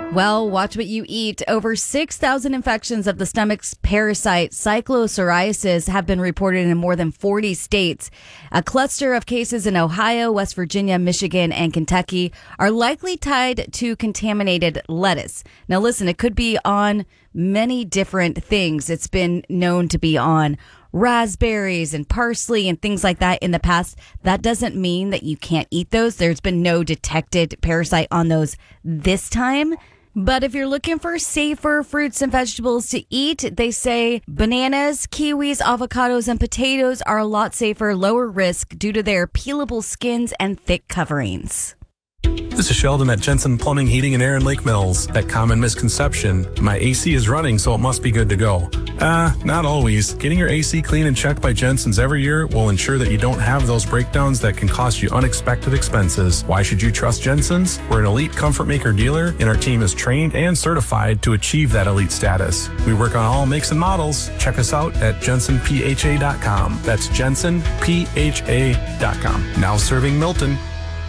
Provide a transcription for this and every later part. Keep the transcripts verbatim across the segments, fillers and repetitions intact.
Well, watch what you eat. Over six thousand infections of the stomach's parasite cyclopsoriasis have been reported in more than forty states. A cluster of cases in Ohio, West Virginia, Michigan, and Kentucky are likely tied to contaminated lettuce. Now, listen, it could be on many different things. It's been known to be on raspberries and parsley and things like that in the past. That doesn't mean that you can't eat those. There's been no detected parasite on those this time. But if you're looking for safer fruits and vegetables to eat, they say bananas, kiwis, avocados, and potatoes are a lot safer, lower risk due to their peelable skins and thick coverings. This is Sheldon at Jensen Plumbing, Heating, and Air in Lake Mills. That common misconception, my A C is running, so it must be good to go. Ah, uh, not always. Getting your A C cleaned and checked by Jensen's every year will ensure that you don't have those breakdowns that can cost you unexpected expenses. Why should you trust Jensen's? We're an elite comfort maker dealer, and our team is trained and certified to achieve that elite status. We work on all makes and models. Check us out at jensen p h a dot com. That's jensen p h a dot com. Now serving Milton.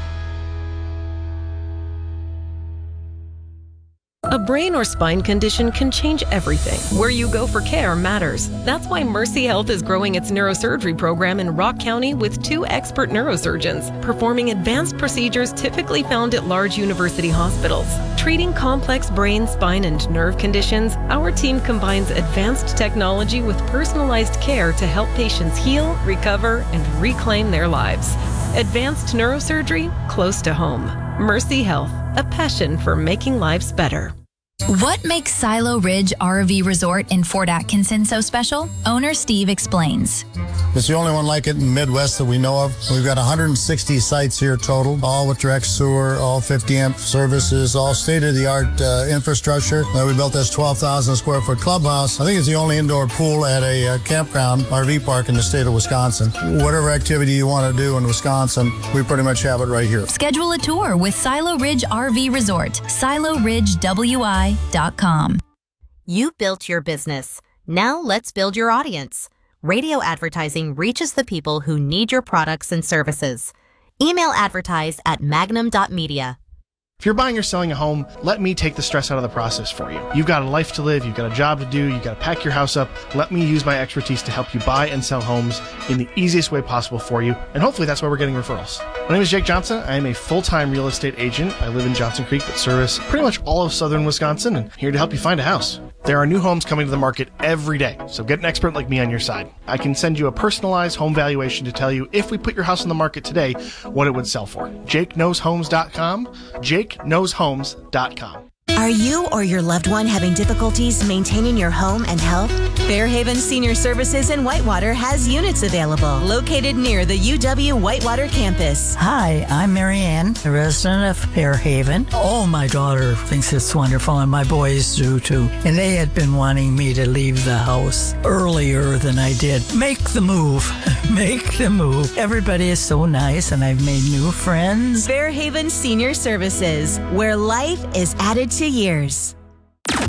A brain or spine condition can change everything. Where you go for care matters. That's why Mercy Health is growing its neurosurgery program in Rock County with two expert neurosurgeons performing advanced procedures typically found at large university hospitals. Treating complex brain, spine, and nerve conditions, our team combines advanced technology with personalized care to help patients heal, recover, and reclaim their lives. Advanced neurosurgery close to home. Mercy Health, a passion for making lives better. What makes Silo Ridge R V Resort in Fort Atkinson so special? Owner Steve explains. It's the only one like it in the Midwest that we know of. We've got one hundred sixty sites here total, all with direct sewer, all fifty amp services, all state-of-the-art uh, infrastructure. Uh, we built this twelve thousand square foot clubhouse. I think it's the only indoor pool at a uh, campground R V park in the state of Wisconsin. Whatever activity you want to do in Wisconsin, we pretty much have it right here. Schedule a tour with Silo Ridge R V Resort. Silo Ridge W I dot com. You built your business. Now let's build your audience. Radio advertising reaches the people who need your products and services. Email advertise at magnum dot media. If you're buying or selling a home, let me take the stress out of the process for you. You've got a life to live, you've got a job to do, you've got to pack your house up. Let me use my expertise to help you buy and sell homes in the easiest way possible for you, and hopefully that's why we're getting referrals. My name is Jake Johnson. I am a full-time real estate agent. I live in Johnson Creek but service pretty much all of southern Wisconsin, and here to help you find a house. There are new homes coming to the market every day, so get an expert like me on your side. I can send you a personalized home valuation to tell you if we put your house on the market today, what it would sell for. jake knows homes dot com, jake knows homes dot com. Are you or your loved one having difficulties maintaining your home and health? Fairhaven Senior Services in Whitewater has units available, located near the U W Whitewater campus. Hi, I'm Marianne, a resident of Fairhaven. Oh, my daughter thinks it's wonderful, and my boys do too. And they had been wanting me to leave the house earlier than I did. Make the move. Make the move. Everybody is so nice, and I've made new friends. Fairhaven Senior Services, where life is added to years.